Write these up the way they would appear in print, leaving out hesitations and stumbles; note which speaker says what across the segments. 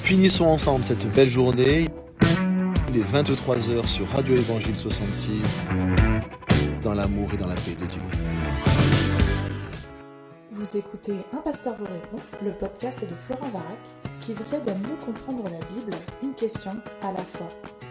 Speaker 1: Finissons ensemble cette belle journée. Il est 23h sur Radio Évangile 66, dans l'amour et dans la paix de Dieu.
Speaker 2: Vous écoutez Un pasteur vous répond, le podcast de Florent Varac, qui vous aide à mieux comprendre la Bible, une question à la fois.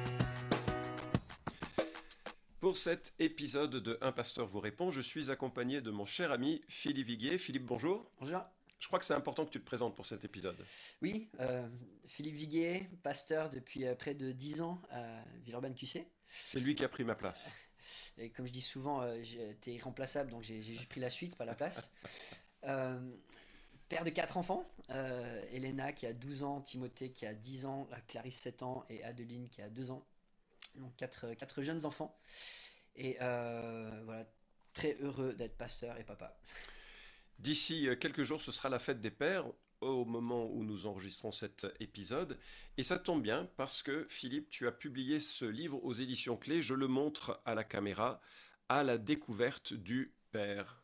Speaker 3: Pour cet épisode de Un pasteur vous répond, je suis accompagné de mon cher ami Philippe Viguier. Philippe, bonjour.
Speaker 4: Bonjour.
Speaker 3: Je crois que c'est important que tu te présentes pour cet épisode.
Speaker 4: Oui, Philippe Viguier, pasteur depuis près de 10 ans à Villeurbanne QC.
Speaker 3: C'est lui qui a pris ma place.
Speaker 4: Et comme je dis souvent, j'étais irremplaçable, donc j'ai juste pris la suite, pas la place. Père de 4 enfants, Elena qui a 12 ans, Timothée qui a 10 ans, Clarisse 7 ans et Adeline qui a 2 ans. Donc 4 jeunes enfants. Et voilà, très heureux d'être pasteur et papa.
Speaker 3: D'ici quelques jours, ce sera la fête des pères au moment où nous enregistrons cet épisode. Et ça tombe bien parce que Philippe, tu as publié ce livre aux éditions Clés. Je le montre à la caméra, à la découverte du Père.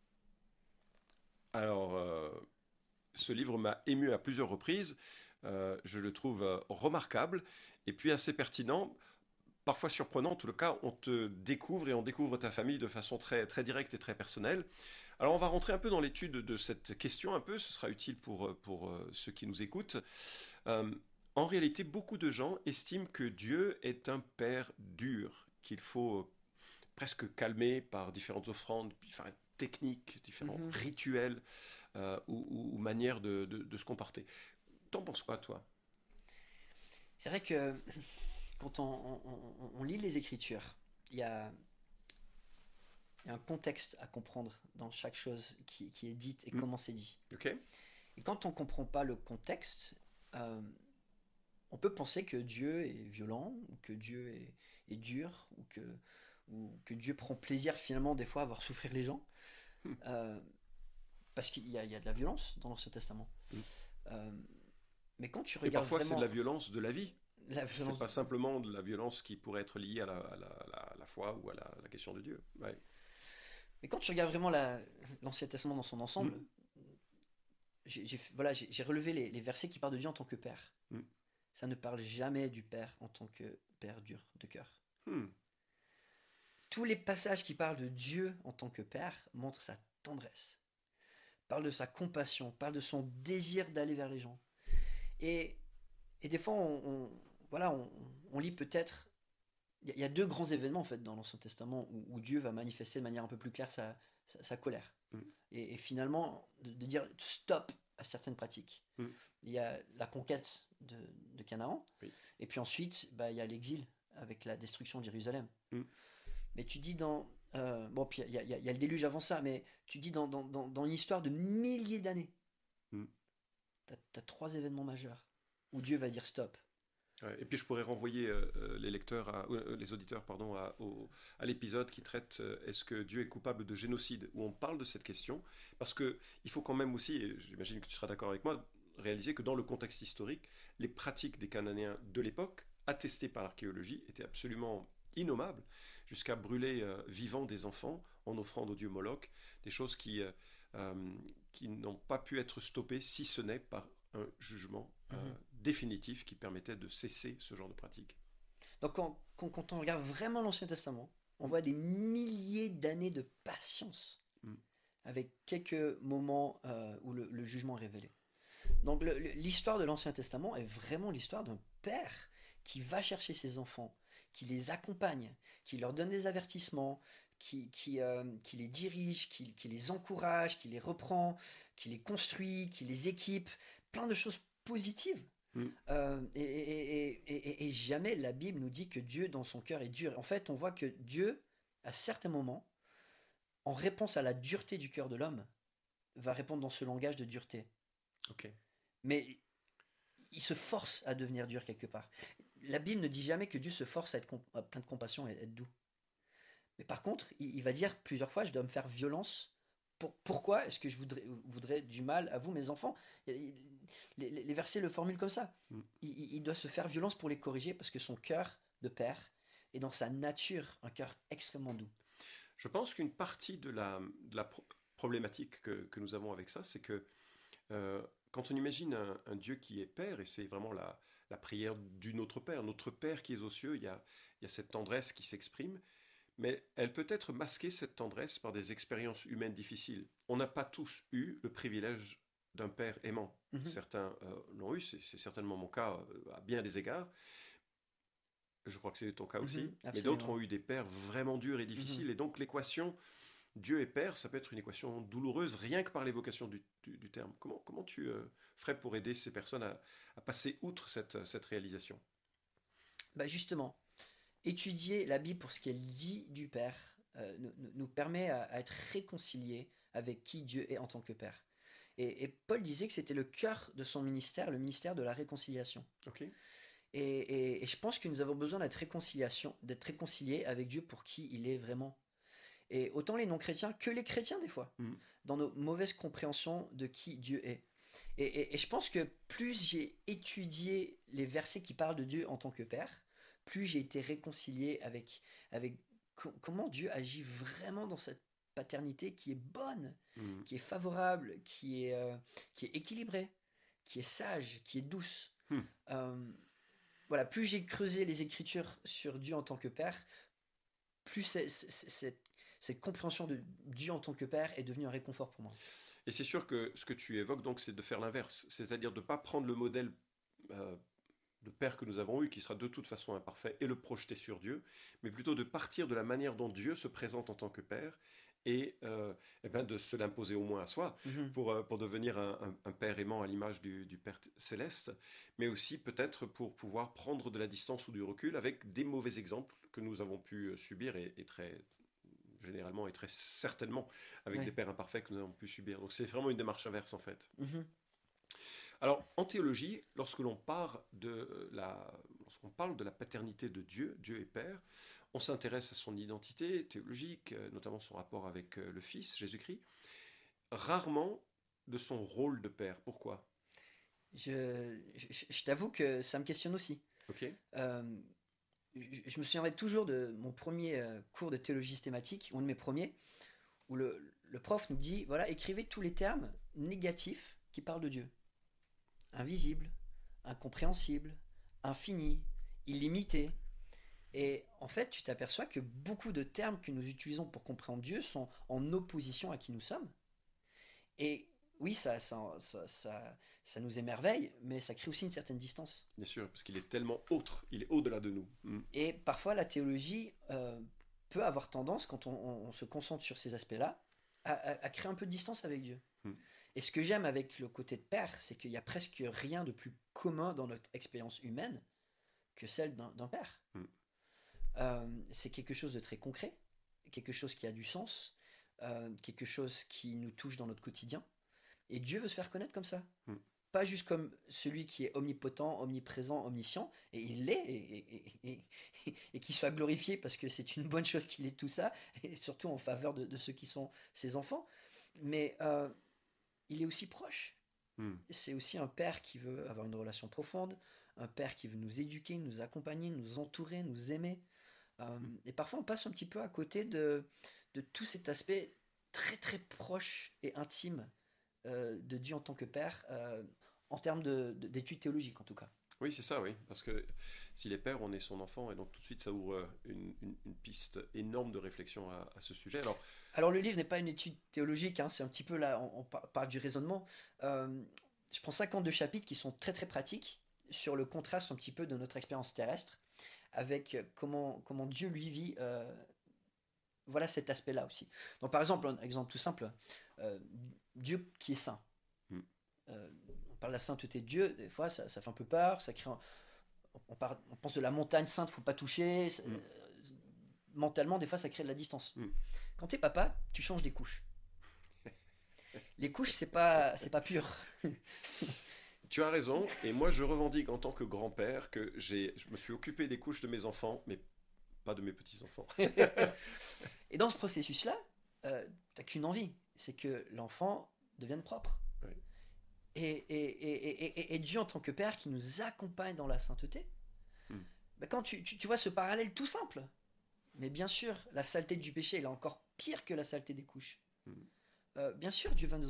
Speaker 3: Alors, ce livre m'a ému à plusieurs reprises. Je le trouve remarquable et puis assez pertinent. Parfois surprenant, en tout cas, on te découvre et on découvre ta famille de façon très, très directe et très personnelle. Alors on va rentrer un peu dans l'étude de cette question, ce sera utile pour ceux qui nous écoutent. En réalité, beaucoup de gens estiment que Dieu est un Père dur, qu'il faut presque calmer par différentes offrandes, différentes techniques, différents rituels ou manières de se comporter. T'en penses quoi, toi ?
Speaker 4: C'est vrai que quand on lit les Écritures, il y a un contexte à comprendre dans chaque chose qui est dite et comment c'est dit.
Speaker 3: Okay.
Speaker 4: Et quand on ne comprend pas le contexte, on peut penser que Dieu est violent, ou que Dieu est dur, ou que Dieu prend plaisir finalement des fois à voir souffrir les gens. Parce qu'il y a de la violence dans l'Ancien Testament. Mais quand tu regardes
Speaker 3: et parfois
Speaker 4: vraiment...
Speaker 3: c'est de la violence de la vie.
Speaker 4: C'est
Speaker 3: pas simplement de la violence qui pourrait être liée à la foi ou à la question de Dieu. Ouais.
Speaker 4: Mais quand tu regardes vraiment l'Ancien Testament dans son ensemble, j'ai relevé les versets qui parlent de Dieu en tant que Père. Ça ne parle jamais du Père en tant que Père dur de cœur. Tous les passages qui parlent de Dieu en tant que Père montrent sa tendresse, parlent de sa compassion, parlent de son désir d'aller vers les gens. Et des fois, on lit peut-être... Il y a 2 grands événements en fait dans l'Ancien Testament où Dieu va manifester de manière un peu plus claire sa colère. Et finalement, de dire stop à certaines pratiques. Il y a la conquête de Canaan, et puis ensuite, il y a l'exil avec la destruction de Jérusalem. Mais tu dis puis il y a le déluge avant ça, mais tu dis dans une histoire de milliers d'années, t'as 3 événements majeurs où Dieu va dire stop.
Speaker 3: Et puis je pourrais renvoyer les auditeurs à l'épisode qui traite est-ce que Dieu est coupable de génocide, où on parle de cette question, parce qu'il faut quand même aussi, et j'imagine que tu seras d'accord avec moi, réaliser que dans le contexte historique, les pratiques des Cananéens de l'époque, attestées par l'archéologie, étaient absolument innommables, jusqu'à brûler vivants des enfants en offrande au dieu Moloch, des choses qui n'ont pas pu être stoppées si ce n'est par un jugement définitif qui permettait de cesser ce genre de pratique.
Speaker 4: Donc quand on regarde vraiment l'Ancien Testament, on voit des milliers d'années de patience avec quelques moments où le jugement est révélé. Donc l'histoire de l'Ancien Testament est vraiment l'histoire d'un père qui va chercher ses enfants, qui les accompagne, qui leur donne des avertissements, qui les dirige, qui les encourage, qui les reprend, qui les construit, qui les équipe, plein de choses positives. Et jamais la Bible nous dit que Dieu dans son cœur est dur. En fait, on voit que Dieu, à certains moments, en réponse à la dureté du cœur de l'homme, va répondre dans ce langage de dureté. Mais il se force à devenir dur quelque part. La Bible ne dit jamais que Dieu se force à être plein de compassion et être doux. Mais par contre, il va dire plusieurs fois, je dois me faire violence. Pourquoi est-ce que je voudrais du mal à vous, mes enfants ? Les versets le formulent comme ça. Il doit se faire violence pour les corriger parce que son cœur de père est dans sa nature un cœur extrêmement doux.
Speaker 3: Je pense qu'une partie de la problématique que nous avons avec ça, c'est que quand on imagine un Dieu qui est Père, et c'est vraiment la prière du Notre Père qui est aux cieux, il y a cette tendresse qui s'exprime, mais elle peut être masquée, cette tendresse, par des expériences humaines difficiles. On n'a pas tous eu le privilège d'un père aimant. Certains l'ont eu, c'est certainement mon cas à bien des égards. Je crois que c'est ton cas aussi. Mais d'autres ont eu des pères vraiment durs et difficiles. Et donc l'équation Dieu et Père, ça peut être une équation douloureuse, rien que par l'évocation du terme. Comment tu ferais pour aider ces personnes à passer outre cette réalisation?
Speaker 4: Justement, étudier la Bible pour ce qu'elle dit du Père nous permet à être réconciliés avec qui Dieu est en tant que Père. Et Paul disait que c'était le cœur de son ministère, le ministère de la réconciliation.
Speaker 3: Ok.
Speaker 4: Et je pense que nous avons besoin d'être réconciliés avec Dieu pour qui il est vraiment. Et autant les non-chrétiens que les chrétiens des fois, dans nos mauvaises compréhensions de qui Dieu est. Et je pense que plus j'ai étudié les versets qui parlent de Dieu en tant que Père, plus j'ai été réconcilié avec comment Dieu agit vraiment dans cette paternité qui est bonne, qui est favorable, qui est équilibrée, qui est sage, qui est douce. Voilà, plus j'ai creusé les Écritures sur Dieu en tant que Père, plus cette compréhension de Dieu en tant que Père est devenue un réconfort pour moi.
Speaker 3: Et c'est sûr que ce que tu évoques, donc, c'est de faire l'inverse. C'est-à-dire de ne pas prendre le modèle de Père que nous avons eu, qui sera de toute façon imparfait, et le projeter sur Dieu, mais plutôt de partir de la manière dont Dieu se présente en tant que Père, et de se l'imposer au moins à soi, pour devenir un Père aimant à l'image du Père céleste, mais aussi peut-être pour pouvoir prendre de la distance ou du recul avec des mauvais exemples que nous avons pu subir, et très généralement et très certainement avec des pères imparfaits que nous avons pu subir. Donc c'est vraiment une démarche inverse en fait. Alors en théologie, lorsqu'on parle de la paternité de Dieu, Dieu est Père, on s'intéresse à son identité théologique, notamment son rapport avec le Fils, Jésus-Christ, rarement de son rôle de Père. Pourquoi ?
Speaker 4: Je t'avoue que ça me questionne aussi.
Speaker 3: Ok.
Speaker 4: Je me souviendrai toujours de mon premier cours de théologie systématique, un de mes premiers, où le prof nous dit, voilà, écrivez tous les termes négatifs qui parlent de Dieu. Invisible, incompréhensible, infini, illimité. Et en fait, tu t'aperçois que beaucoup de termes que nous utilisons pour comprendre Dieu sont en opposition à qui nous sommes. Et oui, ça nous émerveille, mais ça crée aussi une certaine distance.
Speaker 3: Bien sûr, parce qu'il est tellement autre, il est au-delà de nous.
Speaker 4: Et parfois, la théologie peut avoir tendance, quand on se concentre sur ces aspects-là, à créer un peu de distance avec Dieu. Et ce que j'aime avec le côté de Père, c'est qu'il n'y a presque rien de plus commun dans notre expérience humaine que celle d'un Père. C'est quelque chose de très concret, quelque chose qui a du sens, quelque chose qui nous touche dans notre quotidien. Et Dieu veut se faire connaître comme ça. Pas juste comme celui qui est omnipotent, omniprésent, omniscient, et il l'est, et qu'il soit glorifié parce que c'est une bonne chose qu'il ait tout ça, et surtout en faveur de ceux qui sont ses enfants. Mais il est aussi proche. C'est aussi un père qui veut avoir une relation profonde, un père qui veut nous éduquer, nous accompagner, nous entourer, nous aimer. Et parfois on passe un petit peu à côté de tout cet aspect très très proche et intime de Dieu en tant que Père, en termes d'études théologiques en tout cas.
Speaker 3: Oui, c'est ça, oui. Parce que s'il est Père, on est son enfant, et donc tout de suite ça ouvre une piste énorme de réflexion à ce sujet.
Speaker 4: Alors le livre n'est pas une étude théologique, hein, c'est un petit peu là, on parle du raisonnement. Je prends 52 chapitres qui sont très très pratiques sur le contraste un petit peu de notre expérience terrestre avec comment Dieu lui vit voilà cet aspect-là aussi. Donc par exemple, un exemple tout simple, Dieu qui est saint. On parle de la sainteté de Dieu, des fois ça fait un peu peur, ça crée on pense de la montagne sainte, faut pas toucher. Mentalement, des fois ça crée de la distance. Quand t'es papa, tu changes des couches. Les couches, c'est pas pur.
Speaker 3: Tu as raison, et moi je revendique en tant que grand-père que je me suis occupé des couches de mes enfants, mais pas de mes petits-enfants.
Speaker 4: Et dans ce processus-là, t'as qu'une envie, c'est que l'enfant devienne propre.
Speaker 3: Oui.
Speaker 4: Et Dieu en tant que Père qui nous accompagne dans la sainteté, quand tu vois ce parallèle tout simple, mais bien sûr, la saleté du péché elle est encore pire que la saleté des couches. Bien sûr, Dieu va nous